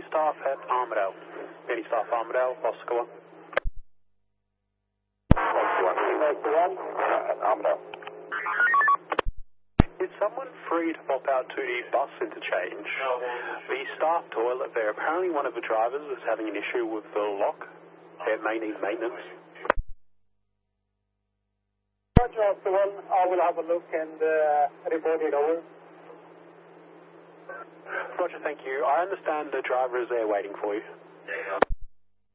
staff at Armadale. Any staff Armadale, Oscar 1. Oscar 1, at Armadale. Is someone free to pop out to the bus interchange? The staff toilet there, apparently one of the drivers is having an issue with the lock. It may need maintenance. Roger, Oscar 1, I will have a look and report it over. Roger, thank you. I understand the driver is there waiting for you.